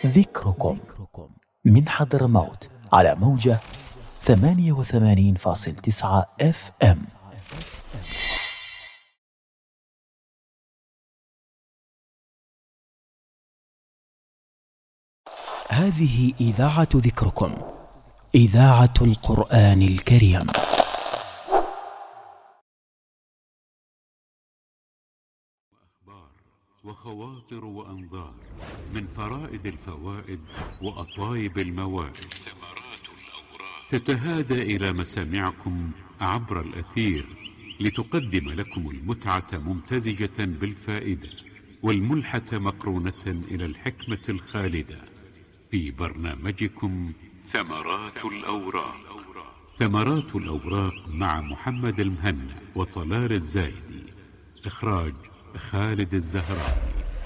ذكركم من حضرموت على موجة 88.9 FM. هذه إذاعة ذكركم، إذاعة القرآن الكريم. وخواطر وأنظار من فرائد الفوائد وأطايب الموائد، تتهادى إلى مسامعكم عبر الأثير لتقدم لكم المتعة ممتزجة بالفائدة والملحة مقرونة إلى الحكمة الخالدة في برنامجكم ثمرات الأوراق. ثمرات الأوراق مع محمد المهنا وطلال الزايدي. إخراج خالد الزهراني.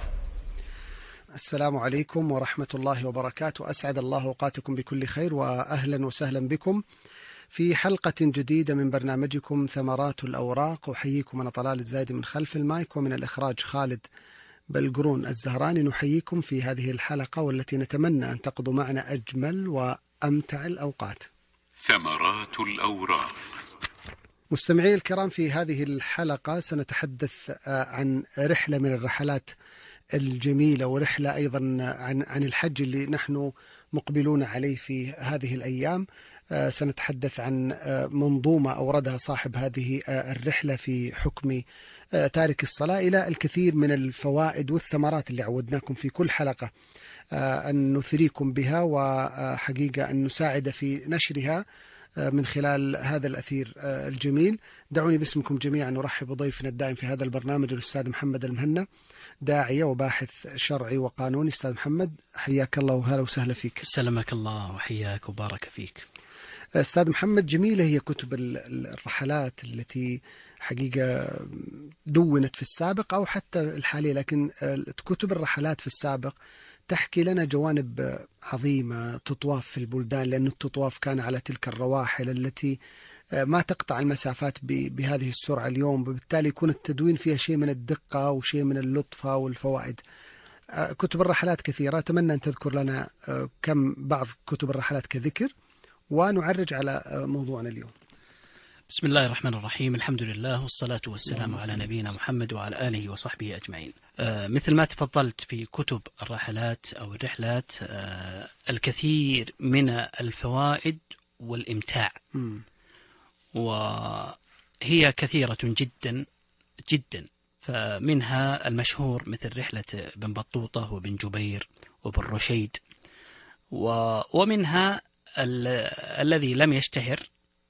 السلام عليكم ورحمة الله وبركاته. أسعد الله أوقاتكم بكل خير، وأهلا وسهلا بكم في حلقة جديدة من برنامجكم ثمرات الأوراق. أحييكم أنا طلال الزايدي من خلف المايك، ومن الإخراج خالد بلقرون الزهراني. نحييكم في هذه الحلقة والتي نتمنى أن تقضوا معنا أجمل وأمتع الأوقات. ثمرات الأوراق. مستمعي الكرام، في هذه الحلقة سنتحدث عن رحلة من الرحلات الجميلة، ورحلة أيضا عن الحج اللي نحن مقبلون عليه في هذه الأيام. سنتحدث عن منظومة أوردها صاحب هذه الرحلة في حكم تارك الصلاة، إلى الكثير من الفوائد والثمرات اللي عودناكم في كل حلقة أن نثريكم بها، وحقيقة أن نساعد في نشرها من خلال هذا الأثير الجميل. دعوني باسمكم جميعا نرحب بضيفنا الدائم في هذا البرنامج الأستاذ محمد المهنا، داعية وباحث شرعي وقانوني. أستاذ محمد، حياك الله وهلا وسهلا فيك. سلمك الله وحياك وبارك فيك. أستاذ محمد، جميلة هي كتب الرحلات التي حقيقة دونت في السابق أو حتى الحالية، لكن كتب الرحلات في السابق تحكي لنا جوانب عظيمة تطواف في البلدان، لأن التطواف كان على تلك الرواحل التي ما تقطع المسافات بهذه السرعة اليوم، وبالتالي يكون التدوين فيها شيء من الدقة وشيء من اللطفة والفوائد. كتب الرحلات كثيرة، أتمنى أن تذكر لنا كم بعض كتب الرحلات كذكر، ونعرج على موضوعنا اليوم. بسم الله الرحمن الرحيم، الحمد لله والصلاة والسلام على نبينا محمد وعلى آله وصحبه أجمعين. مثل ما تفضلت، في كتب الرحلات أو الرحلات الكثير من الفوائد والإمتاع، وهي كثيرة جدا جدا. فمنها المشهور مثل رحلة بن بطوطة وبن جبير وبن رشيد، ومنها الذي لم يشتهر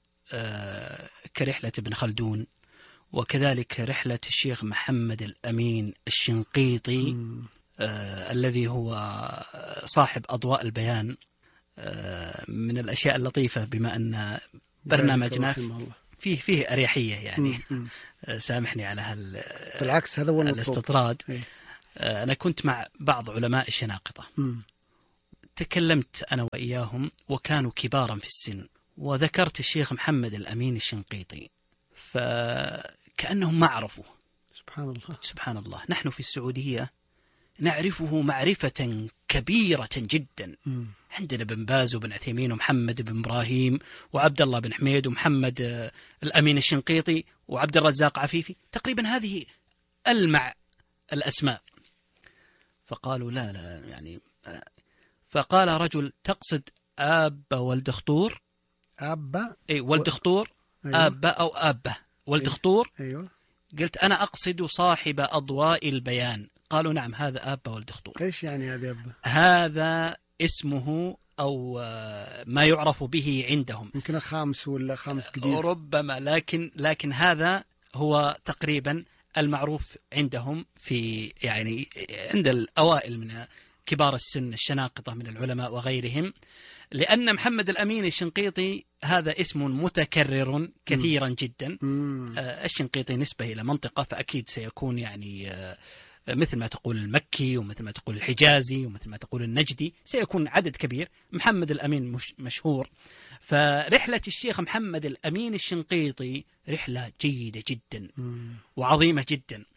كرحلة ابن خلدون، وكذلك رحلة الشيخ محمد الأمين الشنقيطي الذي هو صاحب أضواء البيان. من الأشياء اللطيفة بما أن برنامجنا فيه أريحية، يعني سامحني على بالعكس هذا هو الاستطراد. أنا كنت مع بعض علماء الشناقطة، تكلمت أنا وإياهم وكانوا كبارا في السن، وذكرت الشيخ محمد الأمين الشنقيطي، فكأنهم ما عرفوا. سبحان الله. نحن في السعودية نعرفه معرفة كبيرة جدا. عندنا بن باز وبن عثيمين ومحمد بن إبراهيم وعبد الله بن حميد ومحمد الأمين الشنقيطي وعبد الرزاق عفيفي، تقريبا هذه ألمع الأسماء. فقالوا لا يعني. فقال رجل: تقصد آب ولد خطور؟ آبة؟ أي ولد خطور. أيوة. آبة أو آبة ولد خطور. أيوة. قلت: أنا أقصد صاحب أضواء البيان. قالوا: نعم، هذا آبة ولد خطور. إيش يعني هذا آبة؟ هذا اسمه أو ما يعرف به عندهم، يمكن الخامس ولا خامس جديد ربما، لكن هذا هو تقريبا المعروف عندهم، في يعني عند الأوائل من كبار السن الشناقطة من العلماء وغيرهم، لأن محمد الأمين الشنقيطي هذا اسم متكرر كثيرا جدا. الشنقيطي نسبة إلى منطقة، فأكيد سيكون يعني مثل ما تقول المكي ومثل ما تقول الحجازي ومثل ما تقول النجدي، سيكون عدد كبير. محمد الأمين مشهور. فرحلة الشيخ محمد الأمين الشنقيطي رحلة جيدة جدا وعظيمة جدا،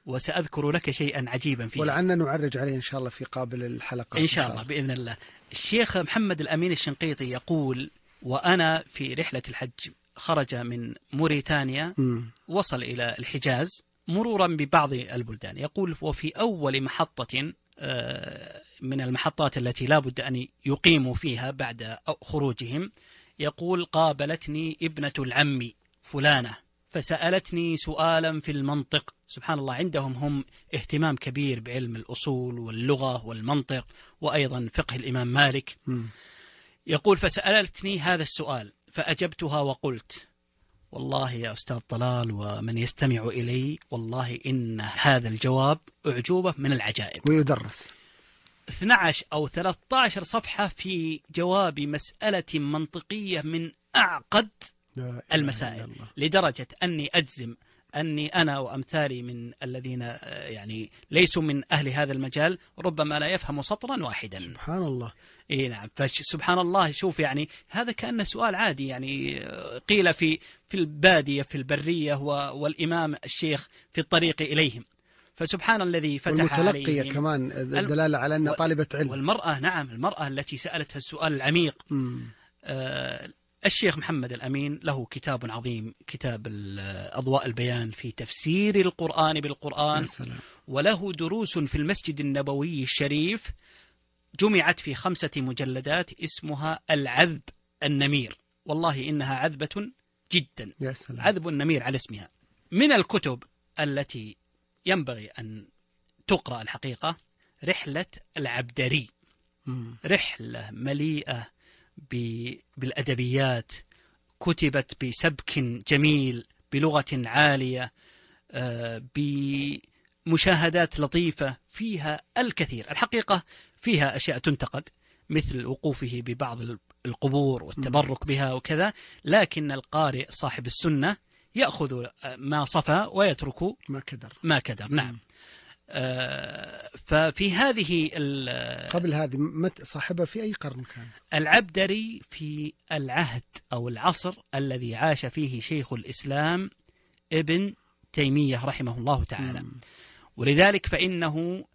وسأذكر لك شيئا عجيبا فيه، ولعلنا نعرج عليه إن شاء الله في قابل الحلقة إن شاء الله بإذن الله. الشيخ محمد الأمين الشنقيطي يقول: وأنا في رحلة الحج خرج من موريتانيا وصل إلى الحجاز مرورا ببعض البلدان. يقول: وفي أول محطة من المحطات التي لا بد أن يقيموا فيها بعد خروجهم، يقول: قابلتني ابنة العم فلانة فسألتني سؤالا في المنطق. سبحان الله، عندهم هم اهتمام كبير بعلم الأصول واللغة والمنطق وأيضا فقه الإمام مالك. يقول: فسألتني هذا السؤال فأجبتها وقلت: والله يا أستاذ طلال ومن يستمع إلي، والله إن هذا الجواب أعجوبة من العجائب. ويدرس 12 أو 13 صفحة في جواب مسألة منطقية من أعقد المسائل، لدرجة أني أجزم أني أنا وأمثالي من الذين يعني ليسوا من أهل هذا المجال ربما لا يفهم سطرا واحدا. سبحان الله. إيه نعم. فسبحان الله، شوف يعني هذا كأنه سؤال عادي، يعني قيل في البادية في البرية والإمام الشيخ في الطريق إليهم. فسبحان الذي فتح عليهم. والمتلقية كمان دلالة على أن طالبة علم. والمرأة، نعم، المرأة التي سألتها السؤال العميق. الشيخ محمد الأمين له كتاب عظيم، كتاب أضواء البيان في تفسير القرآن بالقرآن، وله دروس في المسجد النبوي الشريف جمعت في 5 مجلدات اسمها العذب النمير. والله إنها عذبة جدا، عذب النمير على اسمها. من الكتب التي ينبغي أن تقرأ الحقيقة رحلة العبدري، رحلة مليئة بالأدبيات، كتبت بسبك جميل بلغة عالية، بمشاهدات لطيفة، فيها الكثير الحقيقة. فيها أشياء تنتقد مثل وقوفه ببعض القبور والتبرك بها وكذا، لكن القارئ صاحب السنة يأخذ ما صفى ويترك ما كدر. نعم. ففي هذه قبل هذه صاحبها في أي قرن كان؟ العبدري في العهد أو العصر الذي عاش فيه شيخ الإسلام ابن تيمية رحمه الله تعالى. ولذلك فإنه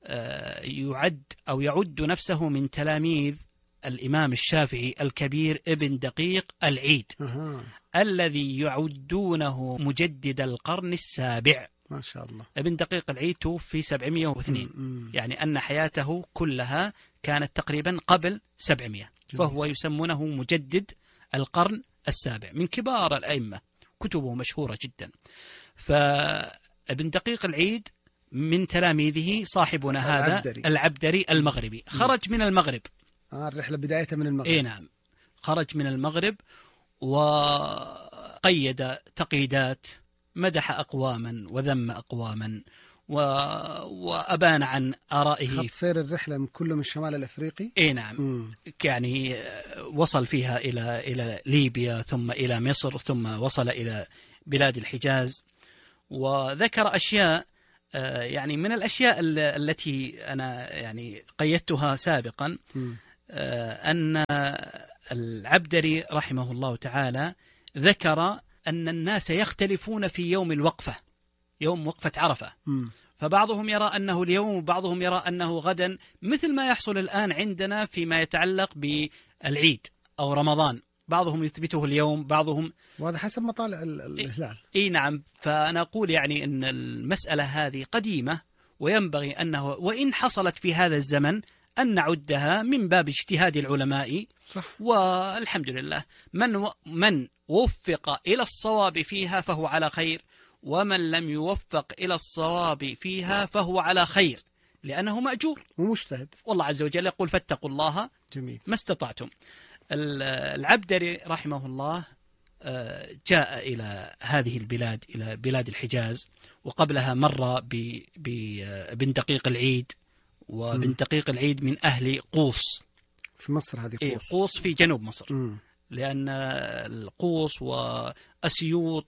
يعد نفسه من تلاميذ الإمام الشافعي الكبير ابن دقيق العيد، الذي يعدونه مجدد القرن السابع. ما شاء الله. ابن دقيق العيد توفي 702، يعني أن حياته كلها كانت تقريبا قبل 700، فهو يسمونه مجدد القرن السابع، من كبار الأئمة، كتبه مشهورة جدا. فابن دقيق العيد من تلاميذه صاحبنا هذا العبدري المغربي، خرج من المغرب. الرحلة بدايتها من المغرب. إيه نعم، خرج من المغرب وقيد تقييدات، مدح أقواما وذم أقواما، وأبان عن آرائه. خط سير الرحلة من كله من الشمال الأفريقي. إيه نعم. يعني وصل فيها إلى ليبيا، ثم إلى مصر، ثم وصل إلى بلاد الحجاز، وذكر أشياء يعني من الأشياء التي أنا يعني قيدتها سابقا، أن العبدري رحمه الله تعالى ذكر أن الناس يختلفون في يوم الوقفة، يوم وقفة عرفة. فبعضهم يرى أنه اليوم، وبعضهم يرى أنه غدا، مثل ما يحصل الآن عندنا فيما يتعلق بالعيد أو رمضان، بعضهم يثبته اليوم، بعضهم، وهذا حسب مطالع الهلال. إيه نعم. فأنا أقول يعني أن المسألة هذه قديمة، وينبغي أنه وإن حصلت في هذا الزمن أن نعدها من باب اجتهاد العلماء. صح. والحمد لله، من وفق إلى الصواب فيها فهو على خير، ومن لم يوفق إلى الصواب فيها فهو على خير، لأنه مأجور ومجتهد. والله عز وجل يقول: فاتقوا الله ما استطعتم. العبدري رحمه الله جاء إلى هذه البلاد، إلى بلاد الحجاز، وقبلها مر بابن دقيق العيد، وابن دقيق العيد من أهل قوس في مصر. هذه قوس في جنوب مصر. لأن القوس وأسيوط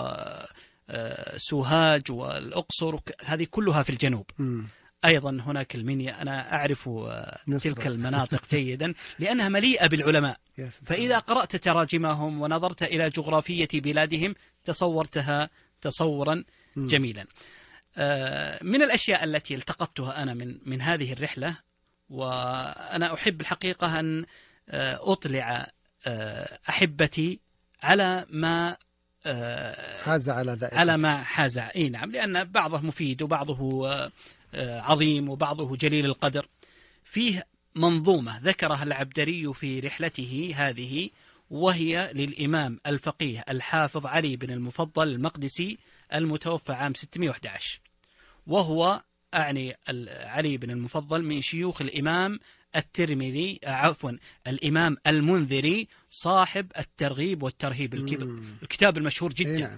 وسوهاج والأقصر هذه كلها في الجنوب. أيضا هناك المنيا، أنا أعرف تلك المناطق جيدا لأنها مليئة بالعلماء. فإذا قرأت تراجمهم ونظرت إلى جغرافية بلادهم تصورتها تصورا جميلا. من الأشياء التي التقطتها أنا من هذه الرحلة، وأنا أحب الحقيقة أن أطلع أحبتي على ما حاز على ذلك، على ما حاز. إيه نعم، لأن بعضه مفيد وبعضه عظيم وبعضه جليل القدر. فيه منظومة ذكرها العبدري في رحلته هذه، وهي للإمام الفقيه الحافظ علي بن المفضل المقدسي المتوفى عام 611، وهو أعني علي بن المفضل من شيوخ الإمام الترمذي، عفوا الإمام المنذري صاحب الترغيب والترهيب، الكتاب المشهور جدا. نعم.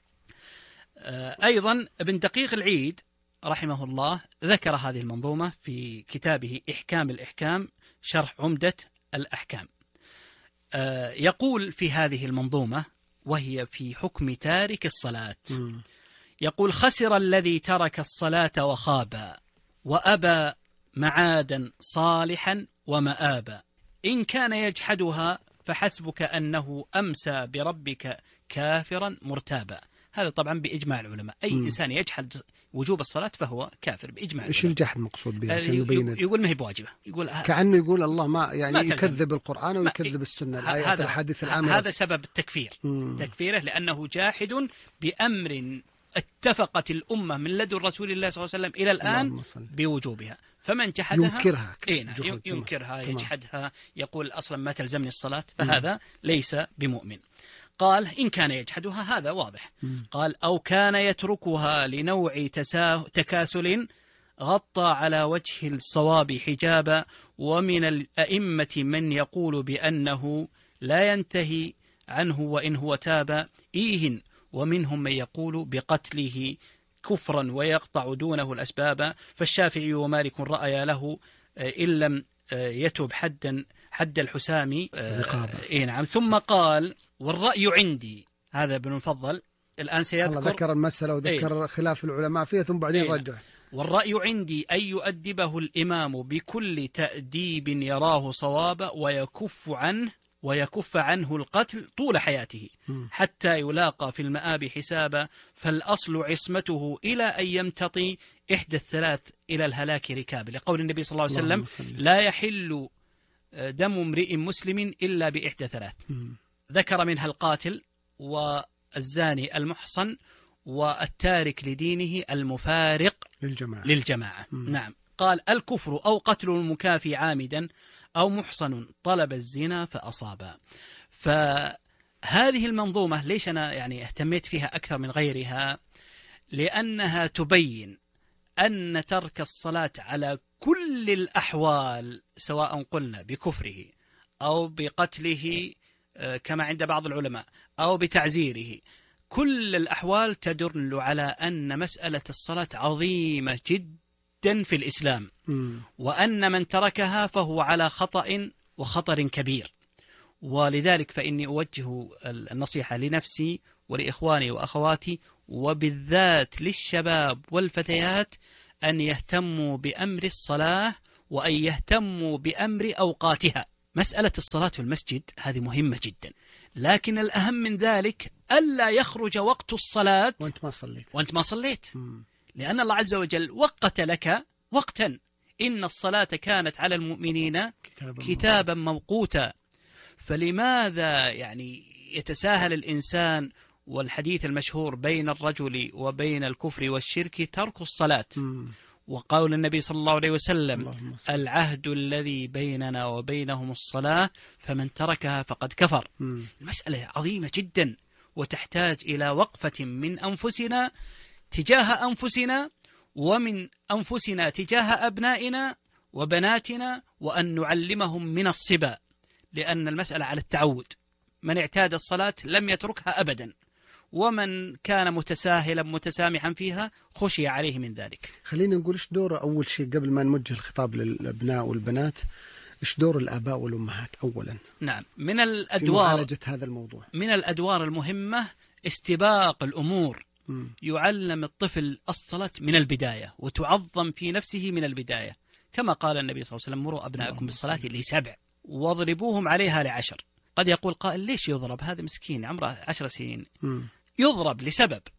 أيضا ابن دقيق العيد رحمه الله ذكر هذه المنظومة في كتابه إحكام الإحكام شرح عمدة الأحكام. يقول في هذه المنظومة وهي في حكم تارك الصلاة، يقول: خسر الذي ترك الصلاة وخاب وأبى معادا صالحا ومآبا، إن كان يجحدها فحسبك أنه أمسى بربك كافرا مرتابا. هذا طبعا بإجماع العلماء، أي إنسان يجحد وجوب الصلاة فهو كافر بإجماع. إيش الجحد مقصود به عشان نبين؟ يقول ما هي بواجبة، يقول كأنه يقول الله ما يعني ما يكذب القرآن ويكذب السنة، الآيات الحديث العامة. هذا سبب التكفير، تكفيره لأنه جاحد بأمر اتفقت الأمة من لدن رسول الله صلى الله عليه وسلم إلى الآن بوجوبها، فمن جحدها ينكرها، ينكرها يجحدها، يقول أصلا ما تلزمني الصلاة، فهذا ليس بمؤمن. قال: إن كان يجحدها، هذا واضح. قال: أو كان يتركها لنوع تكاسل غطى على وجه الصواب حجابا، ومن الأئمة من يقول بأنه لا ينتهي عنه وإن هو تاب إيه، ومنهم من يقول بقتله كفرا ويقطع دونه الأسباب، فالشافعي ومالك رأيا له إن لم يتب حد الحسام. نعم. ثم قال: والرأي عندي، هذا ابن المفضل الآن سيذكر، ذكر المسألة وذكر خلاف العلماء فيها ثم بعدين رجع. والرأي عندي أن يؤدبه الإمام بكل تأديب يراه صوابا، ويكف عنه القتل طول حياته حتى يلاقى في المآب حسابا، فالأصل عصمته إلى أن يمتطي إحدى الثلاث إلى الهلاك ركابا، لقول النبي صلى الله عليه وسلم: لا يحل دم امرئ مسلم إلا بإحدى ثلاث. ذكر منها القاتل والزاني المحصن والتارك لدينه المفارق للجماعة. نعم. قال: الكفر أو قتل المكافي عامدا أو محصن طلب الزنا فأصابا. فهذه المنظومة ليش أنا يعني اهتميت فيها أكثر من غيرها؟ لأنها تبين أن ترك الصلاة على كل الأحوال، سواء قلنا بكفره أو بقتله كما عند بعض العلماء أو بتعزيره، كل الأحوال تدل على أن مسألة الصلاة عظيمة جدا في الإسلام، وأن من تركها فهو على خطأ وخطر كبير. ولذلك فإني أوجه النصيحة لنفسي ولإخواني وأخواتي، وبالذات للشباب والفتيات، أن يهتموا بأمر الصلاة وأن يهتموا بأمر أوقاتها. مسألة الصلاة في المسجد هذه مهمة جدا، لكن الأهم من ذلك ألا يخرج وقت الصلاة وأنت ما صليت. لأن الله عز وجل وقت لك وقتا، إن الصلاة كانت على المؤمنين كتابا موقوتا. فلماذا يعني يتساهل الإنسان؟ والحديث المشهور بين الرجل وبين الكفر والشرك ترك الصلاة، وقول النبي صلى الله عليه وسلم: العهد الذي بيننا وبينهم الصلاة فمن تركها فقد كفر. المسألة عظيمة جدا، وتحتاج إلى وقفة من أنفسنا تجاه أنفسنا، ومن أنفسنا تجاه أبنائنا وبناتنا، وأن نعلمهم من الصبا، لأن المسألة على التعود. من اعتاد الصلاة لم يتركها أبدا، ومن كان متساهلا متسامحا فيها خشي عليه من ذلك. خلينا نقول إيش دور أول شيء قبل ما نوجه الخطاب للأبناء والبنات، إيش دور الآباء والأمهات أولا؟ نعم، من الأدوار في معالجة هذا الموضوع، من الأدوار المهمة استباق الأمور. يعلم الطفل الصلاة من البداية، وتعظم في نفسه من البداية، كما قال النبي صلى الله عليه وسلم: مروا أبناءكم بالصلاة ل7 واضربوهم عليها ل10. قد يقول قائل: ليش يضرب؟ هذا مسكين عمره 10 سنين. يضرب لسبب،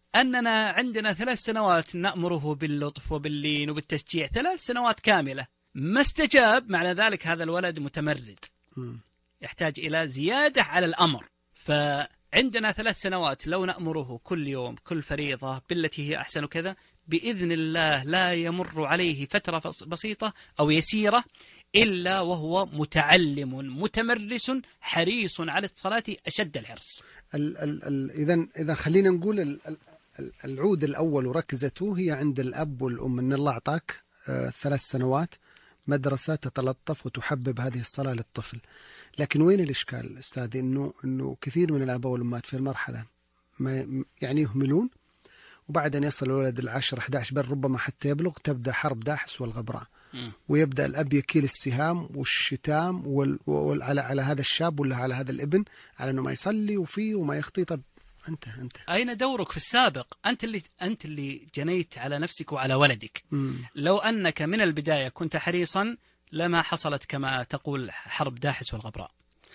أننا عندنا 3 سنوات نأمره باللطف وباللين وبالتشجيع، 3 سنوات كاملة ما استجاب، معنى ذلك هذا الولد متمرد يحتاج إلى زيادة على الأمر. فعندنا 3 سنوات لو نأمره كل يوم كل فريضة بالتي هي أحسن كذا، بإذن الله لا يمر عليه فترة بسيطة أو يسيرة إلا وهو متعلم متمرس حريص على الصلاة أشد الحرص. إذا خلينا نقول العود الأول وركزته هي عند الأب والأم، أن الله أعطاك 3 سنوات مدرسة تتلطف وتحبب هذه الصلاة للطفل. لكن وين الإشكال أستاذ؟ إنه كثير من الآباء والأمهات في المرحلة ما يعني يهملون، وبعد أن يصل الولد 10-11 بل ربما حتى يبلغ تبدأ حرب داحس والغبراء، ويبدأ الأب يكيل السهام والشتام على هذا الشاب ولا على هذا الابن على أنه ما يصلي وفيه وما يخطي. طب أنت أين دورك في السابق؟ أنت اللي جنيت على نفسك وعلى ولدك. لو أنك من البداية كنت حريصا لما حصلت كما تقول حرب داحس والغبراء.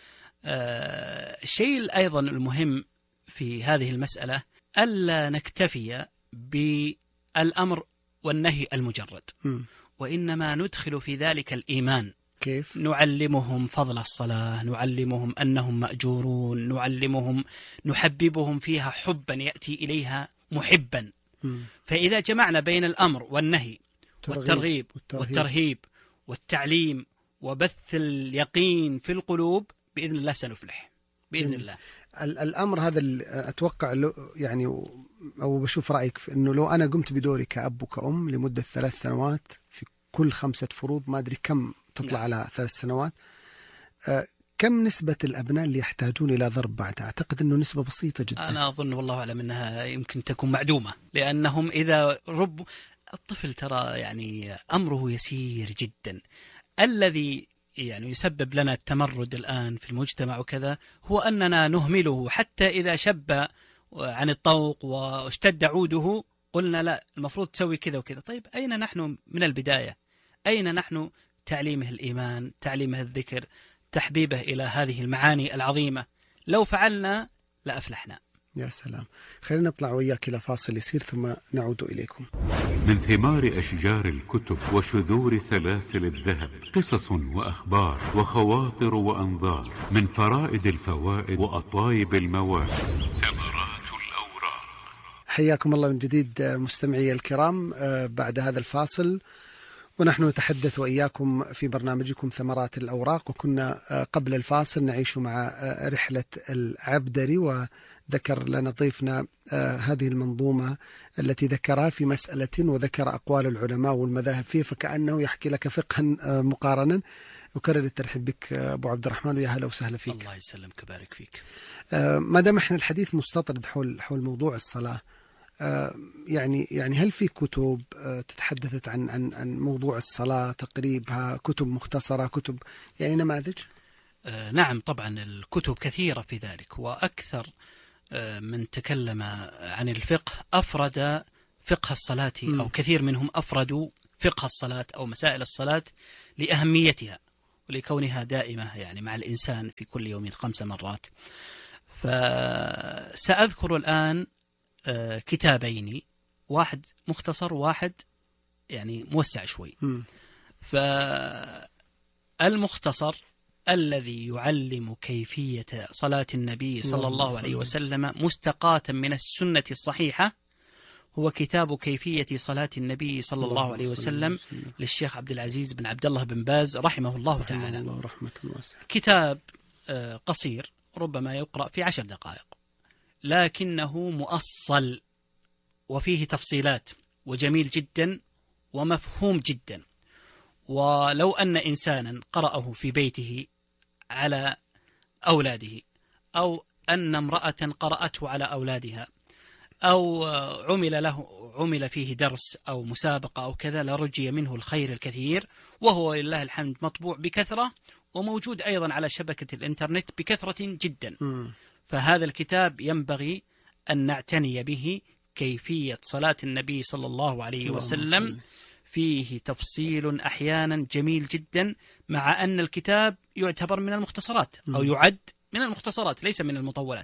الشيء أيضا المهم في هذه المسألة ألا نكتفي بالأمر والنهي المجرد، وإنما ندخل في ذلك الإيمان. كيف؟ نعلمهم فضل الصلاة، نعلمهم أنهم مأجورون، نحببهم فيها حبا يأتي إليها محبا. فإذا جمعنا بين الأمر والنهي والترغيب والترهيب والتعليم وبث اليقين في القلوب، بإذن الله سنفلح بإذن الله. الأمر هذا أتوقع يعني أو بشوف رأيك في أنه لو أنا قمت بدوري كأب وكأم لمدة 3 سنوات في كل 5 فروض، ما أدري كم تطلع على 3 سنوات، كم نسبة الأبناء اللي يحتاجون إلى ضرب بعد؟ أعتقد أنه نسبة بسيطة جدا. أنا أظن والله أعلم أنها يمكن تكون معدومة، لأنهم إذا الطفل ترى يعني أمره يسير جدا. الذي يعني يسبب لنا التمرد الآن في المجتمع وكذا هو أننا نهمله، حتى إذا شب عن الطوق واشتد عوده قلنا لا المفروض تسوي كذا وكذا. طيب أين نحن من البداية؟ أين نحن تعليمه الإيمان، تعليمه الذكر، تحبيبه إلى هذه المعاني العظيمة؟ لو فعلنا لأفلحنا. يا سلام. خلينا نطلع وياك إلى فاصل يسير ثم نعود إليكم. من ثمار أشجار الكتب وشذور سلاسل الذهب قصص وأخبار وخواطر وأنظار، من فرائد الفوائد وأطايب المواد ثمرات الأوراق. حياكم الله من جديد مستمعي الكرام بعد هذا الفاصل، ونحن نتحدث وإياكم في برنامجكم ثمرات الأوراق. وكنا قبل الفاصل نعيش مع رحلة العبدري، وذكر لنا ضيفنا هذه المنظومة التي ذكرها في مسألة وذكر أقوال العلماء والمذاهب فيه، فكأنه يحكي لك فقها مقارنا. وكرر الترحيب بك أبو عبد الرحمن، ويا هلا وسهلا فيك. الله يسلمك ويبارك فيك. ما دام احنا الحديث مستطرد حول موضوع الصلاة، يعني هل في كتب تتحدثت عن موضوع الصلاة، تقريبها كتب مختصرة، كتب يعني نماذج؟ نعم طبعا الكتب كثيرة في ذلك، وأكثر من تكلم عن الفقه أفرد فقه الصلاة أو كثير منهم أفردوا فقه الصلاة أو مسائل الصلاة لأهميتها ولكونها دائمة يعني مع الإنسان في كل يوم 5 مرات. فسأذكر الآن كتابين، واحد مختصر واحد يعني موسع شوي. فالمختصر الذي يعلم كيفية صلاة النبي صلى الله عليه وسلم مستقاة من السنة الصحيحة هو كتاب كيفية صلاة النبي صلى الله عليه وسلم للشيخ عبد العزيز بن عبد الله بن باز رحمه الله تعالى. الله رحمة واسعة. كتاب قصير ربما يقرأ في 10 دقائق، لكنه مؤصل وفيه تفصيلات وجميل جدا ومفهوم جدا. ولو أن إنسانا قرأه في بيته على أولاده، أو أن امرأة قرأته على أولادها، أو عمل فيه درس أو مسابقة أو كذا، لرجي منه الخير الكثير. وهو لله الحمد مطبوع بكثرة وموجود أيضا على شبكة الإنترنت بكثرة جدا. فهذا الكتاب ينبغي أن نعتني به، كيفية صلاة النبي صلى الله عليه وسلم. فيه تفصيل أحيانا جميل جدا، مع أن الكتاب يعتبر من المختصرات أو يعد من المختصرات ليس من المطولات،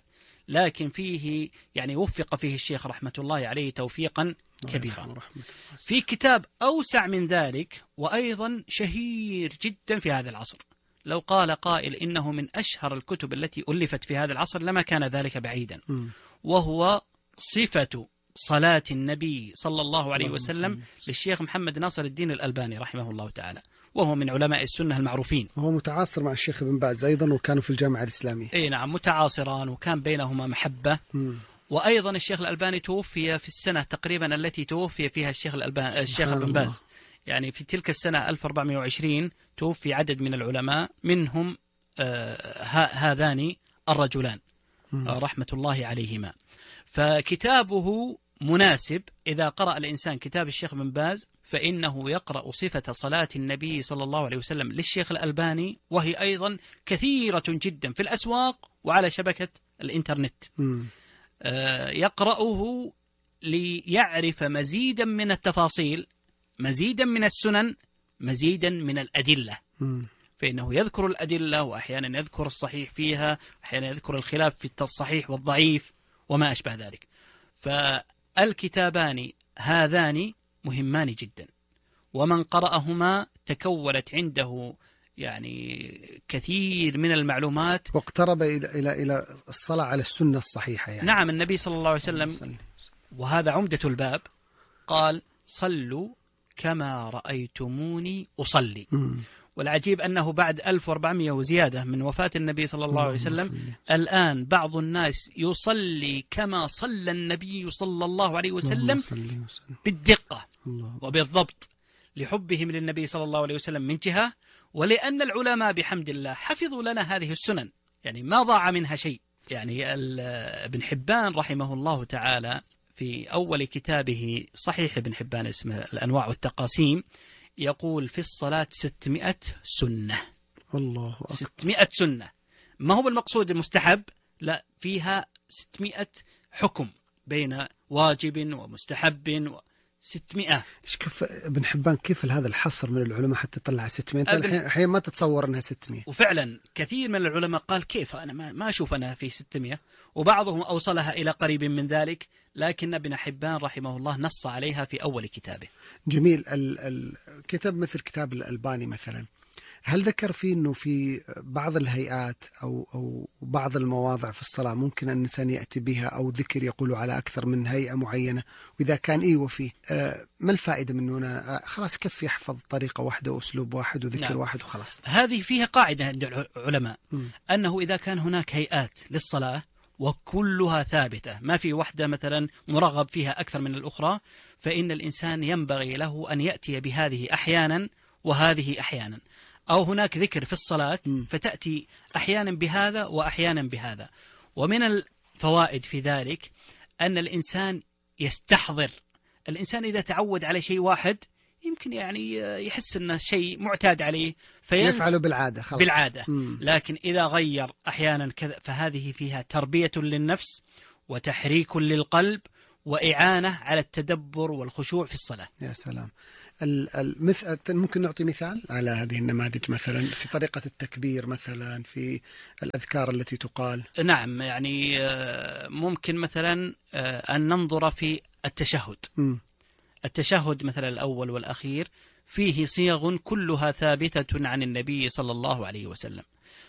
لكن فيه يعني وفق فيه الشيخ رحمة الله عليه توفيقا كبيرا. في كتاب أوسع من ذلك وأيضا شهير جدا في هذا العصر، لو قال قائل إنه من أشهر الكتب التي ألفت في هذا العصر لما كان ذلك بعيدا، وهو صفة صلاة النبي صلى الله عليه وسلم للشيخ محمد ناصر الدين الألباني رحمه الله تعالى، وهو من علماء السنة المعروفين. وهو متعاصر مع الشيخ ابن باز أيضا، وكانوا في الجامعة الإسلامية. أي نعم، متعاصران وكان بينهما محبة. وأيضا الشيخ الألباني توفي في السنة تقريبا التي توفي فيها الشيخ ابن باز، يعني في تلك السنة 1420 توفي عدد من العلماء، منهم هذان الرجلان رحمة الله عليهما. فكتابه مناسب إذا قرأ الإنسان كتاب الشيخ بن باز فإنه يقرأ صفة صلاة النبي صلى الله عليه وسلم للشيخ الألباني، وهي أيضا كثيرة جدا في الأسواق وعلى شبكة الإنترنت. يقرأه ليعرف مزيدا من التفاصيل، مزيدا من السنن، مزيدا من الأدلة. فإنه يذكر الأدلة وأحيانا يذكر الصحيح فيها، أحيانا يذكر الخلاف في الصحيح والضعيف وما أشبه ذلك. فالكتابان هذان مهمان جدا، ومن قرأهما تكونت عنده يعني كثير من المعلومات، واقترب إلى الصلاة على السنة الصحيحة يعني. نعم، النبي صلى الله عليه وسلم، وهذا عمدة الباب، قال صلوا كما رأيتموني أصلي. والعجيب أنه بعد 1400 وزيادة من وفاة النبي صلى الله عليه وسلم الآن بعض الناس يصلي كما صلى النبي صلى الله عليه وسلم بالدقة وبالضبط، لحبهم للنبي صلى الله عليه وسلم من جهة، ولأن العلماء بحمد الله حفظوا لنا هذه السنن، يعني ما ضاع منها شيء. يعني ابن حبان رحمه الله تعالى في أول كتابه صحيح ابن حبان اسمه الأنواع والتقاسيم يقول في الصلاة 600 سنة. الله أكبر. 600 سنة، ما هو المقصود المستحب، لا، فيها 600 حكم بين واجب ومستحب 600. إيش كيف ابن حبان كيف هذا الحصر من العلماء حتى طلع 600؟ الحين ما تتصور أنها 600. وفعلا كثير من العلماء قال كيف أنا ما أشوف أنا في 600، وبعضهم أوصلها إلى قريب من ذلك، لكن ابن حبان رحمه الله نص عليها في أول كتابه. جميل. الكتاب مثل كتاب الألباني مثلا، هل ذكر فيه أنه في بعض الهيئات أو بعض المواضع في الصلاة ممكن أن الإنسان يأتي بها، أو ذكر يقول على أكثر من هيئة معينة، وإذا كان إيه وفيه ما الفائدة منه؟ أنا خلاص كيف يحفظ طريقة واحدة وأسلوب واحد وذكر نعم. واحد وخلاص. هذه فيها قاعدة عند العلماء أنه إذا كان هناك هيئات للصلاة وكلها ثابتة، ما في واحدة مثلا مرغب فيها أكثر من الأخرى، فإن الإنسان ينبغي له أن يأتي بهذه أحيانا وهذه أحيانا، أو هناك ذكر في الصلاة فتأتي أحيانا بهذا وأحيانا بهذا. ومن الفوائد في ذلك أن الإنسان يستحضر. الإنسان إذا تعود على شيء واحد يمكن يعني يحس أنه شيء معتاد عليه يفعله بالعادة خلاص. بالعادة. لكن إذا غير أحيانا كذا فهذه فيها تربية للنفس وتحريك للقلب وإعانة على التدبر والخشوع في الصلاة. يا سلام. ممكن نعطي مثال على هذه النماذج مثلا في طريقة التكبير، مثلا في الأذكار التي تقال؟ نعم، يعني ممكن مثلا أن ننظر في التشهد. التشهد مثلا الأول والأخير فيه صيغ كلها ثابتة عن النبي صلى الله عليه وسلم.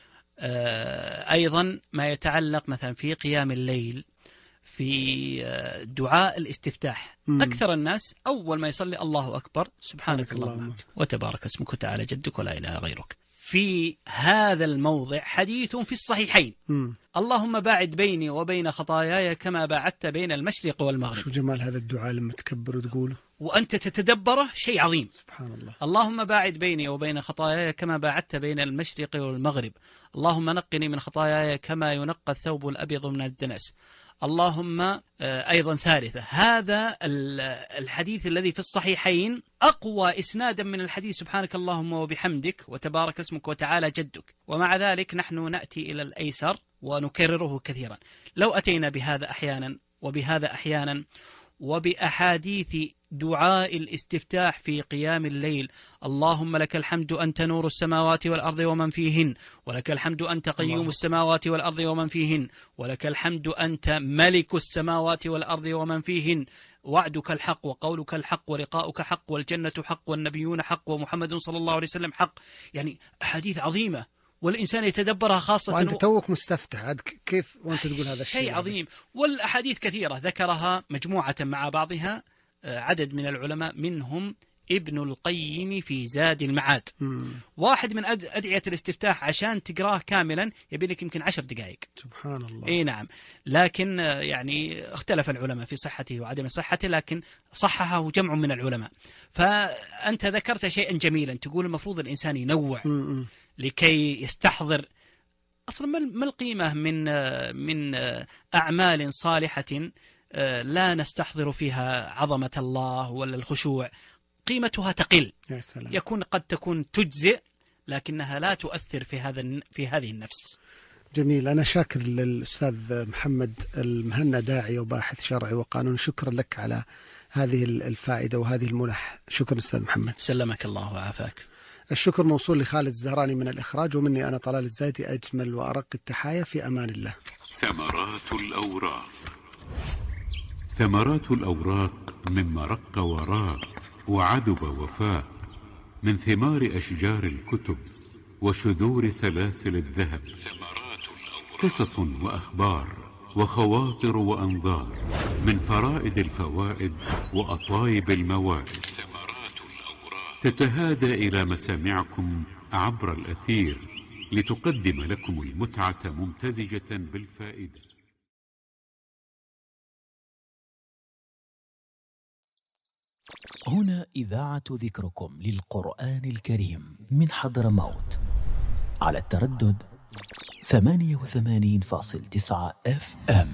أيضا ما يتعلق مثلا في قيام الليل، في دعاء الاستفتاح، أكثر الناس أول ما يصلي الله أكبر سبحانك اللهم وتبارك اسمك وتعالى جدك ولا إله غيرك. في هذا الموضع حديث في الصحيحين اللهم باعد بيني وبين خطاياي كما باعدت بين المشرق والمغرب. شو جمال هذا الدعاء لما تكبر وتقوله وأنت تتدبره، شيء عظيم. سبحان الله. اللهم باعد بيني وبين خطاياي كما باعدت بين المشرق والمغرب. اللهم نقني من خطاياي كما ينقى الثوب الأبيض من الدنس. اللهم أيضا ثالثة. هذا الحديث الذي في الصحيحين أقوى إسنادا من الحديث سبحانك اللهم وبحمدك وتبارك اسمك وتعالى جدك، ومع ذلك نحن نأتي إلى الأيسر ونكرره كثيرا. لو أتينا بهذا أحيانا وبهذا أحيانا وبأحاديث دعاء الاستفتاح في قيام الليل: اللهم لك الحمد أنت نور السماوات والأرض ومن فيهن، ولك الحمد أنت قيوم السماوات والأرض ومن فيهن، ولك الحمد أنت ملك السماوات والأرض ومن فيهن، وعدك الحق وقولك الحق ولقاؤك حق والجنة حق والنبيون حق ومحمد صلى الله عليه وسلم حق. يعني أحاديث عظيمة والإنسان يتدبرها، خاصة وأنت توك مستفتح، عاد كيف وأنت تقول هذا الشيء؟ شيء عظيم. والأحاديث كثيرة ذكرها مجموعة مع بعضها عدد من العلماء، منهم ابن القيم في زاد المعاد. واحد من أدعية الاستفتاح عشان تقراه كاملا يبي لك يمكن 10 دقائق. سبحان الله. اي نعم، لكن يعني اختلف العلماء في صحته وعدم صحته، لكن صححه جمع من العلماء. فأنت ذكرت شيئا جميلا، تقول المفروض الإنسان ينوع لكي يستحضر أصلا ما القيمة من أعمال صالحة لا نستحضر فيها عظمة الله ولا الخشوع، قيمتها تقل. يا سلام. قد تكون تجزئ لكنها لا تؤثر في هذه النفس. جميل. أنا شاكر للأستاذ محمد المهنا، داعي وباحث شرعي وقانون، شكرا لك على هذه الفائدة وهذه الملح. شكرا أستاذ محمد. سلمك الله وعافاك. الشكر موصول لخالد الزهراني من الإخراج، ومني أنا طلال الزايدي أجمل وأرق التحايا، في أمان الله. ثمرات الأوراق. ثمرات الأوراق مما رق وراق وعدب وفاق، من ثمار أشجار الكتب وشذور سلاسل الذهب. قصص وأخبار وخواطر وأنظار، من فرائد الفوائد وأطايب المواد، تتهادى إلى مسامعكم عبر الأثير لتقدم لكم المتعة ممتزجة بالفائدة. هنا إذاعة ذكركم للقرآن الكريم من حضرموت على التردد 88.9 FM.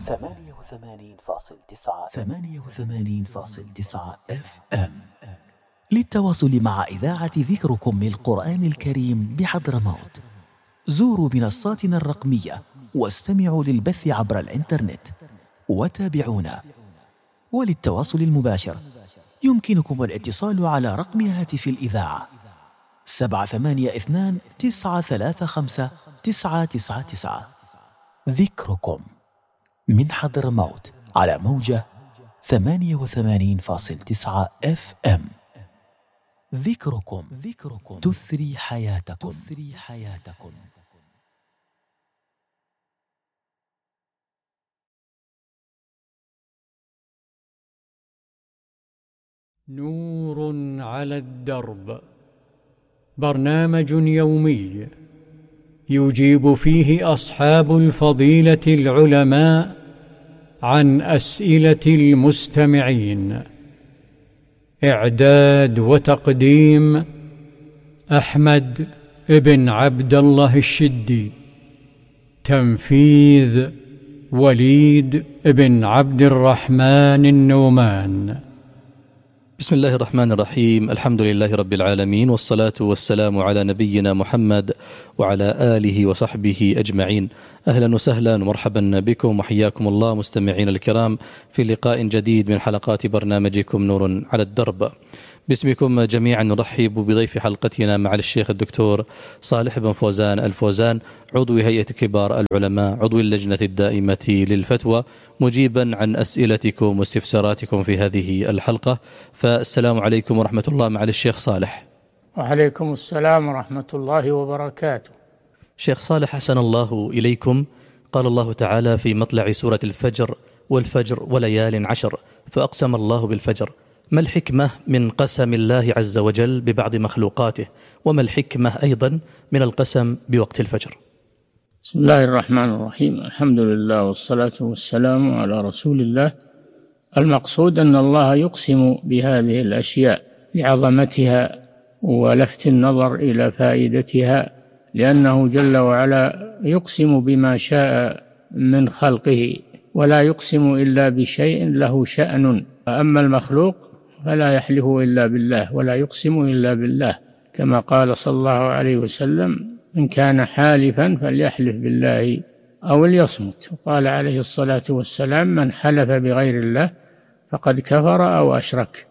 88.9 FM. للتواصل مع إذاعة ذكركم للقرآن الكريم بحضرموت زوروا منصاتنا الرقمية واستمعوا للبث عبر الإنترنت وتابعونا. وللتواصل المباشر يمكنكم الاتصال على رقم هاتف الإذاعة 782-935-999. ذكركم من حضرموت على موجة 88.9 FM. ذكركم تثري حياتكم. نور على الدرب، برنامج يومي يجيب فيه أصحاب الفضيلة العلماء عن أسئلة المستمعين. إعداد وتقديم أحمد بن عبد الله الشدي. تنفيذ وليد بن عبد الرحمن النومان. بسم الله الرحمن الرحيم. الحمد لله رب العالمين، والصلاة والسلام على نبينا محمد وعلى آله وصحبه أجمعين. أهلا وسهلا ومرحبا بكم وحياكم الله مستمعين الكرام في لقاء جديد من حلقات برنامجكم نور على الدرب. باسمكم جميعا نرحب بضيف حلقتنا مع الشيخ الدكتور صالح بن فوزان الفوزان، عضو هيئة كبار العلماء، عضو اللجنة الدائمة للفتوى، مجيبا عن أسئلتكم واستفساراتكم في هذه الحلقة. فالسلام عليكم ورحمة الله مع الشيخ صالح. وعليكم السلام ورحمة الله وبركاته. شيخ صالح، حسن الله إليكم. قال الله تعالى في مطلع سورة الفجر: والفجر وليال عشر، فأقسم الله بالفجر. ما الحكمة من قسم الله عز وجل ببعض مخلوقاته، وما الحكمة أيضا من القسم بوقت الفجر؟ بسم الله الرحمن الرحيم. الحمد لله والصلاة والسلام على رسول الله. المقصود أن الله يقسم بهذه الأشياء لعظمتها ولفت النظر إلى فائدتها، لأنه جل وعلا يقسم بما شاء من خلقه، ولا يقسم إلا بشيء له شأن. أما المخلوق فلا يحلف إلا بالله ولا يقسم إلا بالله، كما قال صلى الله عليه وسلم: إن كان حالفا فليحلف بالله أو ليصمت. وقال عليه الصلاة والسلام: من حلف بغير الله فقد كفر أو أشرك.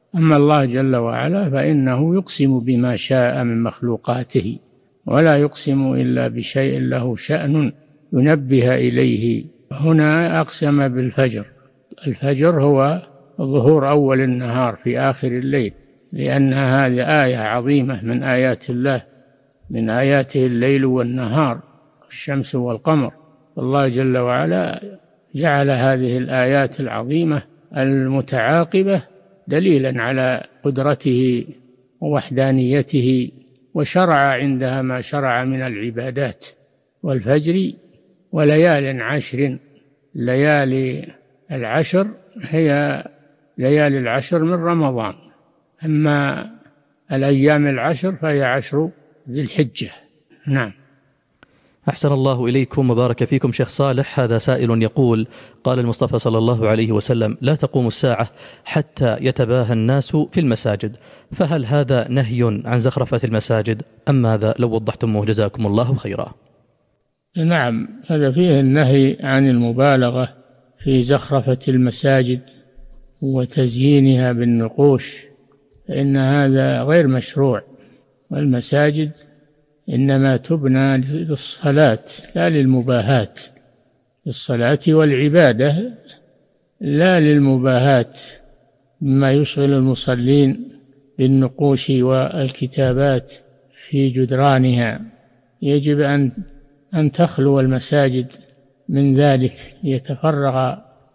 أما الله جل وعلا فإنه يقسم بما شاء من مخلوقاته، ولا يقسم إلا بشيء له شأن ينبه إليه. هنا أقسم بالفجر. الفجر هو ظهور أول النهار في آخر الليل، لأن هذه آية عظيمة من آيات الله، من آياته الليل والنهار، الشمس والقمر. الله جل وعلا جعل هذه الآيات العظيمة المتعاقبة دليلا على قدرته ووحدانيته، وشرع عندها ما شرع من العبادات. والفجر وليال عشر، ليالي العشر هي ليالي العشر من رمضان، أما الأيام العشر فهي عشر ذي الحجة. نعم. أحسن الله إليكم وبارك فيكم شيخ صالح. هذا سائل يقول: قال المصطفى صلى الله عليه وسلم: لا تقوم الساعة حتى يتباهى الناس في المساجد، فهل هذا نهي عن زخرفة المساجد أم ماذا؟ لو وضحتموه جزاكم الله خيرا. نعم، هذا فيه النهي عن المبالغة في زخرفة المساجد وتزيينها بالنقوش، فإن هذا غير مشروع. والمساجد إنما تبنى للصلاة لا للمباهاة، للصلاة والعبادة لا للمباهاة مما يشغل المصلين بالنقوش والكتابات في جدرانها. يجب أن تخلو المساجد من ذلك، يتفرغ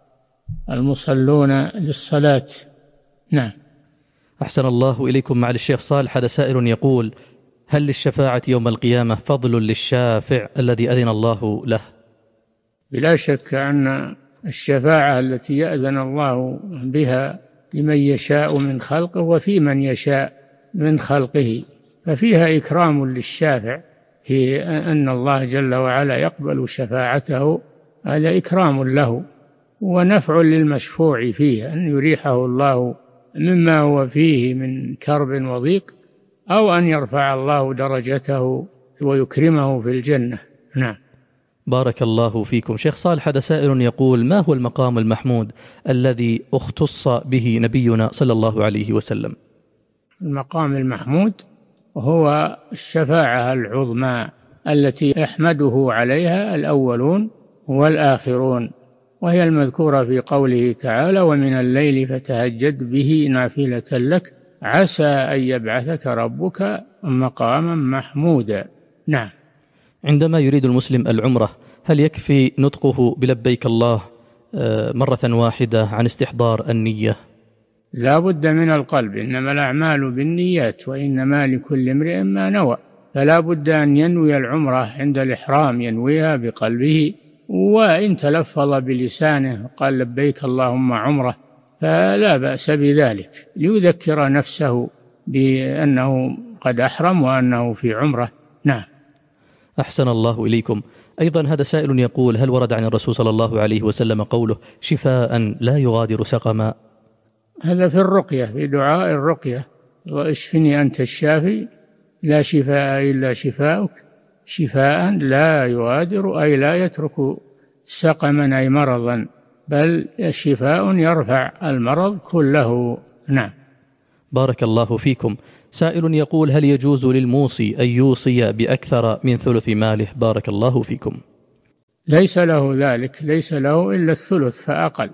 المصلون للصلاة. نعم. أحسن الله إليكم. مع الشيخ صالح، هذا سائل يقول: هل للشفاعة يوم القيامة فضل للشافع الذي أذن الله له؟ بلا شك أن الشفاعة التي يأذن الله بها لمن يشاء من خلقه وفي من يشاء من خلقه، ففيها إكرام للشافع، في أن الله جل وعلا يقبل شفاعته، هذا إكرام له ونفع للمشفوع فيه، أن يريحه الله مما هو فيه من كرب وضيق، أو أن يرفع الله درجته ويكرمه في الجنة. نعم. بارك الله فيكم شيخ صالح. هذا سائل يقول: ما هو المقام المحمود الذي اختص به نبينا صلى الله عليه وسلم؟ المقام المحمود هو الشفاعة العظمى التي يحمده عليها الأولون والآخرون، وهي المذكورة في قوله تعالى: ومن الليل فتهجد به نافلة لك عسى أن يبعثك ربك مقاما محمودا. نعم. عندما يريد المسلم العمرة، هل يكفي نطقه بلبيك الله مرة واحدة عن استحضار النية؟ لا بد من القلب، إنما الأعمال بالنيات وإنما لكل امرئ ما نوى، فلا بد أن ينوي العمرة عند الإحرام، ينويها بقلبه، وإن تلفظ بلسانه قال لبيك اللهم عمرة فلا بأس بذلك، ليذكر نفسه بأنه قد أحرم وأنه في عمرة. نعم. أحسن الله إليكم. أيضا هذا سائل يقول: هل ورد عن الرسول صلى الله عليه وسلم قوله شفاء لا يغادر سقما؟ هذا في الرقية، في دعاء الرقية: واشفني أنت الشافي لا شفاء إلا شفاؤك شفاء لا يغادر، أي لا يترك سقما أي مرضا، بل الشفاء يرفع المرض كله. نعم. بارك الله فيكم. سائل يقول: هل يجوز للموصي أن يوصي بأكثر من ثلث ماله؟ بارك الله فيكم. ليس له ذلك، ليس له إلا الثلث فأقل،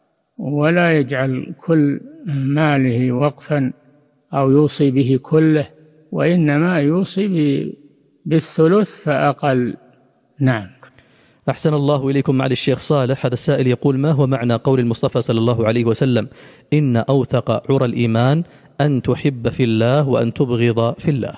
ولا يجعل كل ماله وقفا أو يوصي به كله، وإنما يوصي بالثلث فأقل. نعم. أحسن الله إليكم. مع الشيخ صالح، هذا السائل يقول: ما هو معنى قول المصطفى صلى الله عليه وسلم: إن أوثق عرى الإيمان أن تحب في الله وأن تبغض في الله؟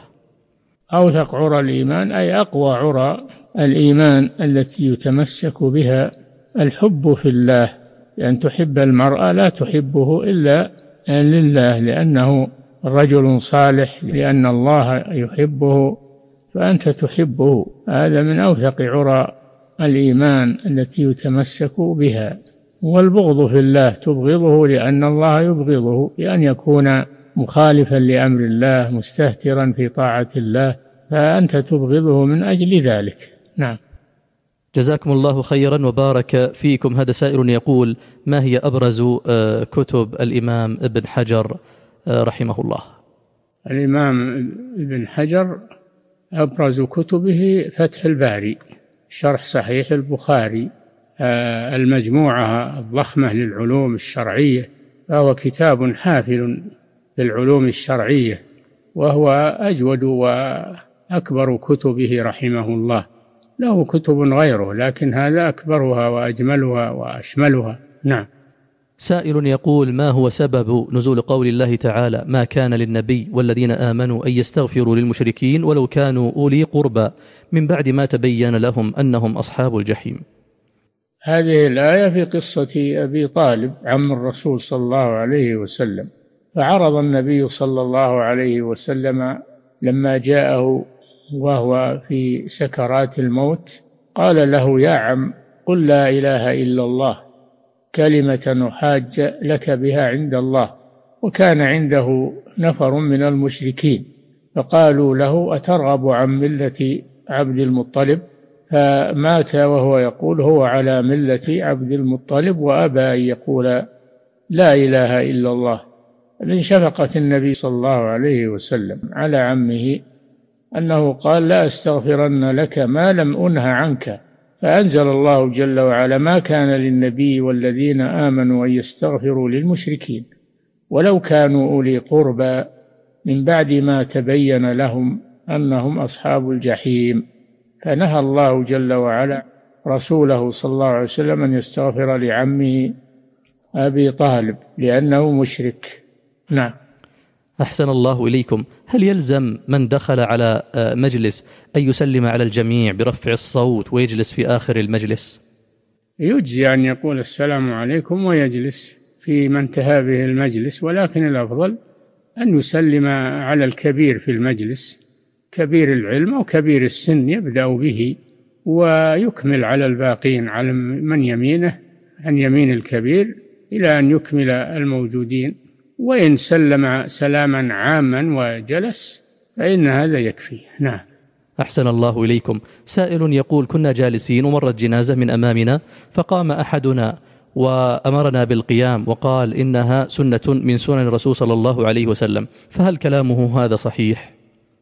أوثق عرى الإيمان أي أقوى عرى الإيمان التي يتمسك بها الحب في الله، لأن تحب المرء لا تحبه إلا لله، لأنه رجل صالح، لأن الله يحبه فأنت تحبه. هذا من أوثق عرى الإيمان التي يتمسك بها. والبغض في الله تبغضه لأن الله يبغضه، لأن يكون مخالفا لأمر الله مستهترا في طاعة الله، فأنت تبغضه من أجل ذلك. نعم. جزاكم الله خيرا وبارك فيكم. هذا سائل يقول: ما هي أبرز كتب الإمام ابن حجر رحمه الله؟ الإمام ابن حجر أبرز كتبه فتح الباري شرح صحيح البخاري، المجموعة الضخمة للعلوم الشرعية، فهو كتاب حافل بالعلوم الشرعية، وهو أجود وأكبر كتبه رحمه الله. له كتب غيره لكن هذا أكبرها وأجملها وأشملها. نعم. سائل يقول: ما هو سبب نزول قول الله تعالى: ما كان للنبي والذين آمنوا أن يستغفروا للمشركين ولو كانوا أولي قربى من بعد ما تبين لهم أنهم أصحاب الجحيم؟ هذه الآية في قصة أبي طالب عم الرسول صلى الله عليه وسلم، فعرض النبي صلى الله عليه وسلم لما جاءه وهو في سكرات الموت قال له: يا عم، قل لا إله إلا الله كلمة أحاج لك بها عند الله. وكان عنده نفر من المشركين فقالوا له: أترغب عن ملة عبد المطلب؟ فمات وهو يقول هو على ملة عبد المطلب، وأبى أن يقول لا إله إلا الله. من شفقة النبي صلى الله عليه وسلم على عمه أنه قال: لا أستغفرن لك ما لم أنه عنك. فأنزل الله جل وعلا: ما كان للنبي والذين آمنوا أن يستغفروا للمشركين ولو كانوا أولي قربى من بعد ما تبين لهم أنهم أصحاب الجحيم. فنهى الله جل وعلا رسوله صلى الله عليه وسلم أن يستغفر لعمه أبي طالب لأنه مشرك. نعم. أحسن الله إليكم. هل يلزم من دخل على مجلس أن يسلم على الجميع برفع الصوت ويجلس في آخر المجلس؟ يجزي أن يقول السلام عليكم ويجلس في ما انتهى به المجلس، ولكن الأفضل أن يسلم على الكبير في المجلس، كبير العلم أو كبير السن، يبدأ به ويكمل على الباقين، على من يمينه عن يمين الكبير إلى أن يكمل الموجودين. وإن سلم سلاما عاما وجلس فإن هذا يكفي. نعم. أحسن الله إليكم. سائل يقول: كنا جالسين ومرت جنازة من أمامنا فقام أحدنا وأمرنا بالقيام وقال إنها سنة من سنن الرسول صلى الله عليه وسلم، فهل كلامه هذا صحيح؟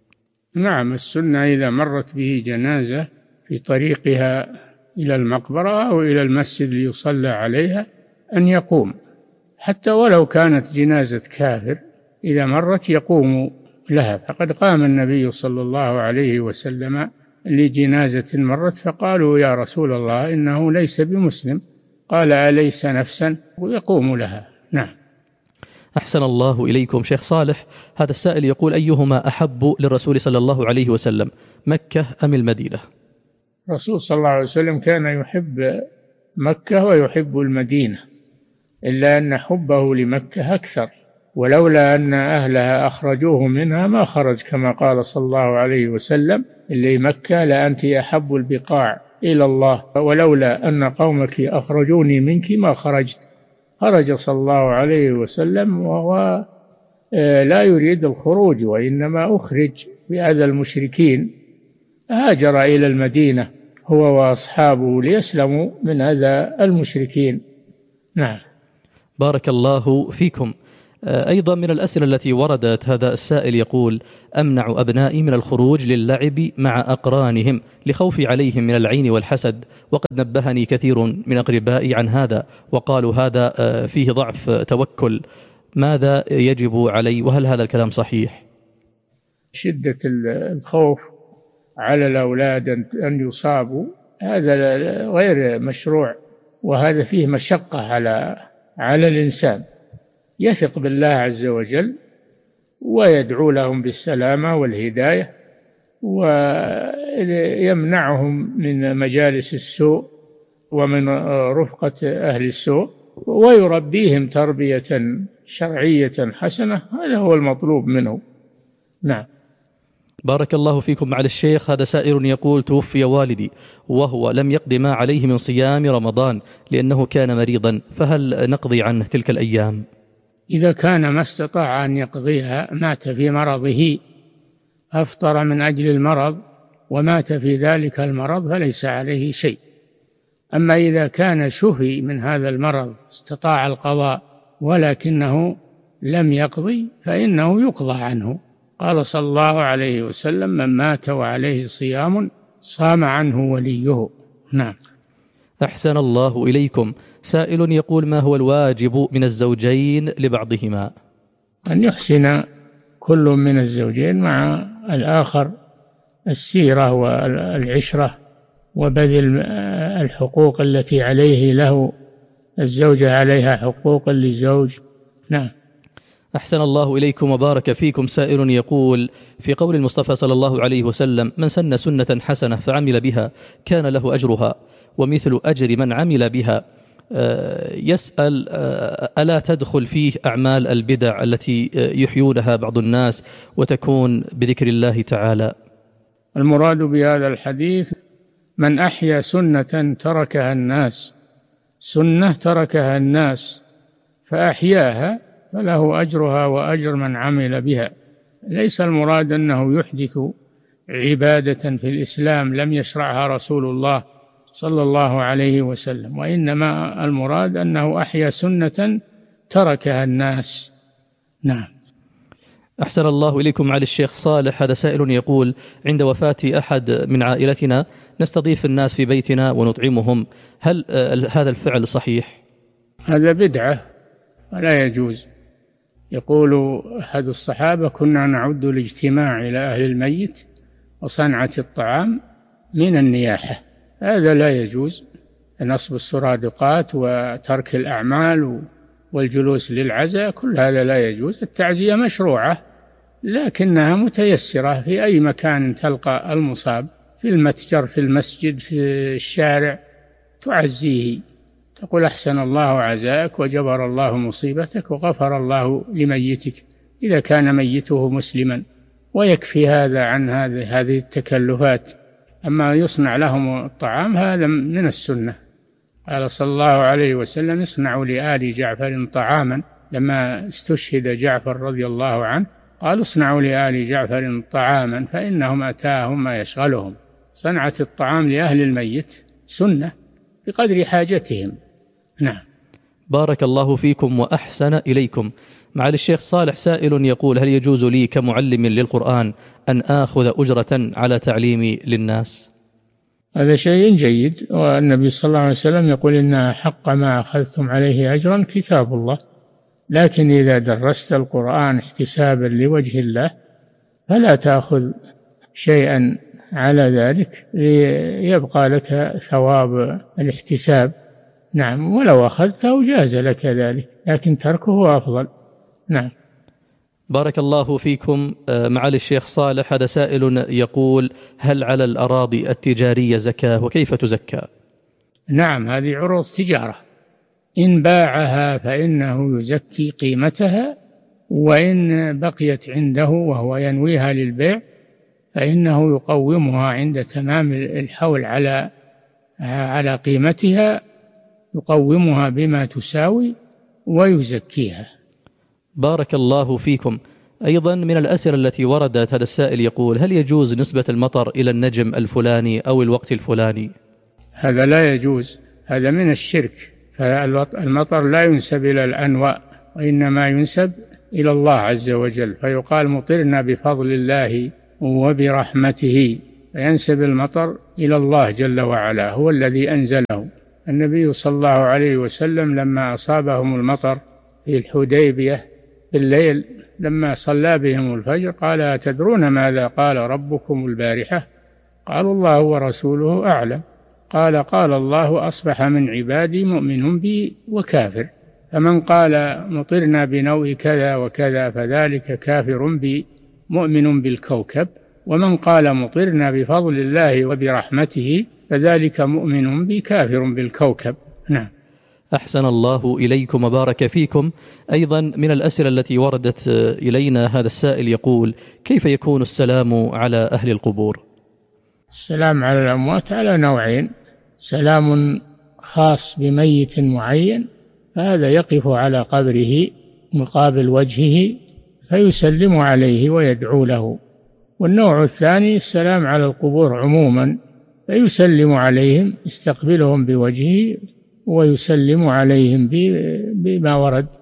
نعم، السنة إذا مرت به جنازة في طريقها إلى المقبرة أو إلى المسجد ليصلى عليها أن يقوم، حتى ولو كانت جنازة كافر إذا مرت يقوم لها. فقد قام النبي صلى الله عليه وسلم لجنازة مرت فقالوا: يا رسول الله إنه ليس بمسلم. قال: أليس نفسا؟ ويقوم لها. نعم. أحسن الله إليكم. شيخ صالح، هذا السائل يقول: أيهما أحب للرسول صلى الله عليه وسلم، مكة أم المدينة؟ الرسول صلى الله عليه وسلم كان يحب مكة ويحب المدينة، إلا أن حبه لمكة أكثر، ولولا أن أهلها أخرجوه منها ما خرج، كما قال صلى الله عليه وسلم: اللي مكة لأنت أحب البقاع إلى الله، ولولا أن قومك أخرجوني منك ما خرجت. خرج صلى الله عليه وسلم وهو لا يريد الخروج، وإنما أخرج بأذى المشركين، هاجر إلى المدينة هو وأصحابه ليسلموا من أذى المشركين. نعم. بارك الله فيكم. أيضا من الأسئلة التي وردت، هذا السائل يقول: أمنع أبنائي من الخروج للعب مع أقرانهم لخوفي عليهم من العين والحسد، وقد نبهني كثير من أقربائي عن هذا وقالوا هذا فيه ضعف توكل، ماذا يجب علي وهل هذا الكلام صحيح؟ شدة الخوف على الأولاد أن يصابوا هذا غير مشروع، وهذا فيه مشقة على الإنسان. يثق بالله عز وجل ويدعو لهم بالسلامة والهداية، ويمنعهم من مجالس السوء ومن رفقة أهل السوء، ويربيهم تربية شرعية حسنة. هذا هو المطلوب منه. نعم. بارك الله فيكم. مع الشيخ، هذا سائل يقول: توفي والدي وهو لم يقض ما عليه من صيام رمضان لأنه كان مريضا، فهل نقضي عنه تلك الأيام؟ إذا كان ما استطاع أن يقضيها، مات في مرضه، أفطر من أجل المرض ومات في ذلك المرض، فليس عليه شيء. أما إذا كان شفي من هذا المرض استطاع القضاء ولكنه لم يقضي فإنه يقضى عنه. قال صلى الله عليه وسلم: من مات وعليه صيام صام عنه وليه. نعم. أحسن الله إليكم. سائل يقول: ما هو الواجب من الزوجين لبعضهما؟ أن يحسن كل من الزوجين مع الآخر السيرة والعشرة وبذل الحقوق التي عليه له، الزوجة عليها حقوق للزوج. نعم. أحسن الله إليكم وبارك فيكم. سائل يقول: في قول المصطفى صلى الله عليه وسلم: من سن سنة حسنة فعمل بها كان له أجرها ومثل أجر من عمل بها، يسأل: ألا تدخل فيه أعمال البدع التي يحيونها بعض الناس وتكون بذكر الله تعالى؟ المراد بهذا الحديث من أحيا سنة تركها الناس، سنة تركها الناس فأحياها فله أجرها وأجر من عمل بها. ليس المراد أنه يحدث عبادة في الإسلام لم يشرعها رسول الله صلى الله عليه وسلم، وإنما المراد أنه أحيا سنة تركها الناس. نعم. أحسن الله إليكم. على الشيخ صالح، هذا سائل يقول: عند وفاة أحد من عائلتنا نستضيف الناس في بيتنا ونطعمهم، هل هذا الفعل صحيح؟ هذا بدعة ولا يجوز. يقول أحد الصحابة: كنا نعد الاجتماع إلى أهل الميت وصنعة الطعام من النياحة. هذا لا يجوز، نصب السرادقات وترك الأعمال والجلوس للعزاء، كل هذا لا يجوز. التعزية مشروعة لكنها متيسرة في أي مكان تلقى المصاب، في المتجر، في المسجد، في الشارع، تعزيه، تقول: أحسن الله عزاءك وجبر الله مصيبتك وغفر الله لميتك إذا كان ميته مسلما، ويكفي هذا عن هذه التكلفات. أما يصنع لهم الطعام هذا من السنة. قال صلى الله عليه وسلم: اصنعوا لآل جعفر طعاما. لما استشهد جعفر رضي الله عنه قالوا: اصنعوا لآل جعفر طعاما فإنهم أتاهم ما يشغلهم. صنعة الطعام لأهل الميت سنة بقدر حاجتهم. نعم. بارك الله فيكم وأحسن إليكم. معالي الشيخ صالح، سائل يقول: هل يجوز لي كمعلم للقرآن أن آخذ أجرة على تعليمي للناس؟ هذا شيء جيد، والنبي صلى الله عليه وسلم يقول: إن حق ما أخذتم عليه أجرا كتاب الله. لكن إذا درست القرآن احتسابا لوجه الله فلا تأخذ شيئا على ذلك ليبقى لك ثواب الاحتساب. نعم. ولو أخذته جاز لك ذلك، لكن تركه أفضل. نعم. بارك الله فيكم. معالي الشيخ صالح، هذا سائل يقول: هل على الأراضي التجارية زكاة وكيف تزكى؟ نعم، هذه عروض تجارة، إن باعها فإنه يزكي قيمتها، وإن بقيت عنده وهو ينويها للبيع فإنه يقومها عند تمام الحول على قيمتها، يقومها بما تساوي ويزكيها. بارك الله فيكم. أيضا من الأسئلة التي وردت، هذا السائل يقول: هل يجوز نسبة المطر إلى النجم الفلاني أو الوقت الفلاني؟ هذا لا يجوز، هذا من الشرك. فالمطر لا ينسب إلى الأنواء وإنما ينسب إلى الله عز وجل، فيقال: مطرنا بفضل الله وبرحمته، فينسب المطر إلى الله جل وعلا، هو الذي أنزله. النبي صلى الله عليه وسلم لما أصابهم المطر في الحديبية بالليل لما صلى بهم الفجر قال: أتدرون ماذا قال ربكم البارحة؟ قالوا: الله ورسوله أعلم. قال الله: أصبح من عبادي مؤمن بي وكافر، فمن قال مطرنا بنوء كذا وكذا فذلك كافر بي مؤمن بالكوكب، ومن قال مطرنا بفضل الله وبرحمته فذلك مؤمن بي كافر بالكوكب. نعم. أحسن الله إليكم وبارك فيكم. أيضا من الأسئلة التي وردت إلينا، هذا السائل يقول: كيف يكون السلام على أهل القبور؟ السلام على الأموات على نوعين: سلام خاص بميت معين، فهذا يقف على قبره مقابل وجهه فيسلم عليه ويدعو له. والنوع الثاني السلام على القبور عموما، فيسلم عليهم، يستقبلهم بوجهه ويسلم عليهم بما ورد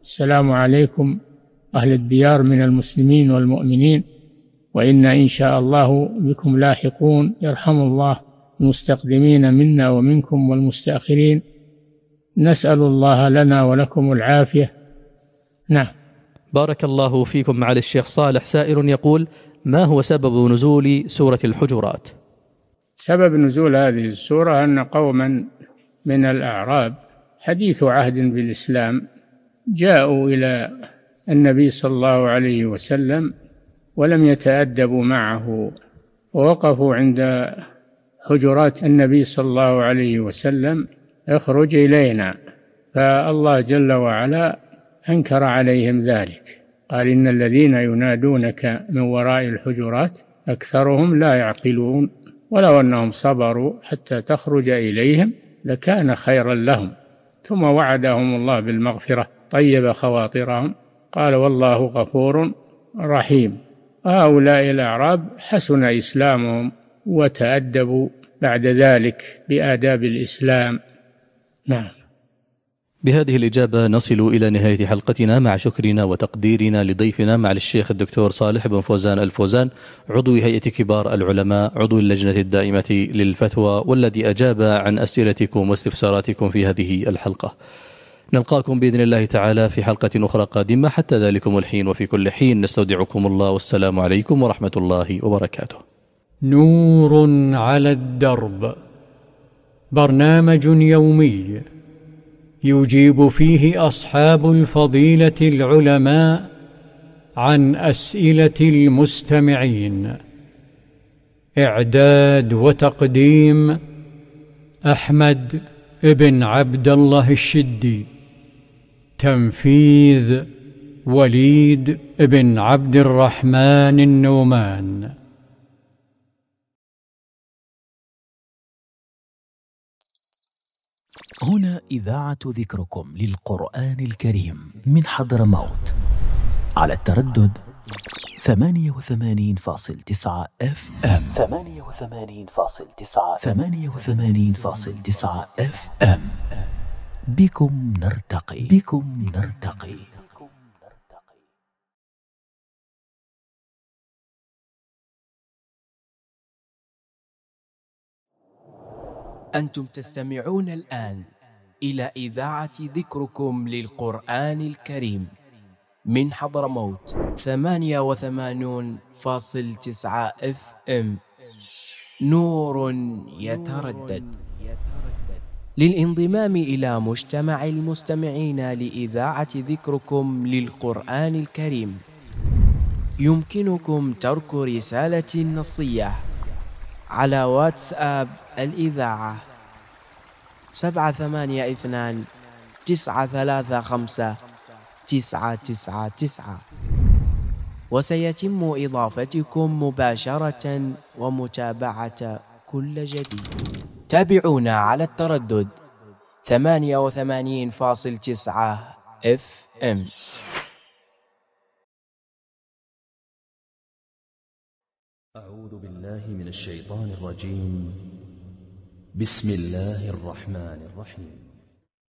السلام عليكم أهل الديار من المسلمين والمؤمنين، وإنا إن شاء الله بكم لاحقون، يرحم الله المستقدمين منا ومنكم والمستأخرين، نسأل الله لنا ولكم العافية. نعم. بارك الله فيكم معالي الشيخ صالح. سائل يقول: ما هو سبب نزول سورة الحجرات؟ سبب نزول هذه السورة أن قوما من الأعراب حديث عهد بالإسلام جاءوا إلى النبي صلى الله عليه وسلم ولم يتأدبوا معه، ووقفوا عند حجرات النبي صلى الله عليه وسلم: اخرج إلينا. فالله جل وعلا أنكر عليهم ذلك، قال: إن الذين ينادونك من وراء الحجرات أكثرهم لا يعقلون، ولو أنهم صبروا حتى تخرج إليهم لكان خيرا لهم. ثم وعدهم الله بالمغفرة، طيب خواطرهم، قال: والله غفور رحيم. هؤلاء الأعراب حسن إسلامهم وتأدبوا بعد ذلك بآداب الإسلام. نعم. بهذه الإجابة نصل إلى نهاية حلقتنا، مع شكرنا وتقديرنا لضيفنا معالي الشيخ الدكتور صالح بن فوزان الفوزان، عضو هيئة كبار العلماء، عضو اللجنة الدائمة للفتوى، والذي أجاب عن أسئلتكم واستفساراتكم في هذه الحلقة. نلقاكم بإذن الله تعالى في حلقة أخرى قادمة. حتى ذلكم الحين وفي كل حين نستودعكم الله، والسلام عليكم ورحمة الله وبركاته. نور على الدرب، برنامج يومي يجيب فيه أصحاب الفضيلة العلماء عن أسئلة المستمعين. إعداد وتقديم أحمد بن عبد الله الشدي. تنفيذ وليد بن عبد الرحمن النومان. هنا إذاعة ذكركم للقرآن الكريم من حضرموت على التردد 88.9 FM. 88.9 FM. بكم نرتقي. أنتم تستمعون الآن إلى إذاعة ذكركم للقرآن الكريم من حضرموت 88.9 FM. نور يتردد. للانضمام إلى مجتمع المستمعين لإذاعة ذكركم للقرآن الكريم يمكنكم ترك رسالة نصية على واتساب الإذاعة 782-935-999، وسيتم إضافتكم مباشرة ومتابعة كل جديد. تابعونا على التردد 88.9 FM. أعوذ بالله من الشيطان الرجيم. بسم الله الرحمن الرحيم.